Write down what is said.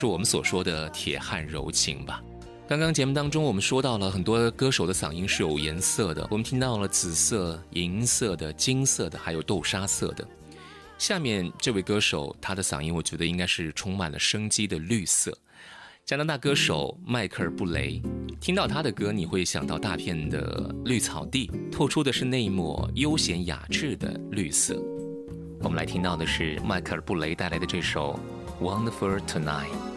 是我们所说的铁汉柔情吧。刚刚节目当中我们说到了很多歌手的嗓音是有颜色的，我们听到了紫色、银色的、金色的，还有豆沙色的。下面这位歌手他的嗓音我觉得应该是充满了生机的绿色。加拿大歌手迈克尔·布雷，听到他的歌你会想到大片的绿草地，透出的是那一抹悠闲雅致的绿色。我们来听到的是迈克尔·布雷带来的这首 Wonderful Tonight。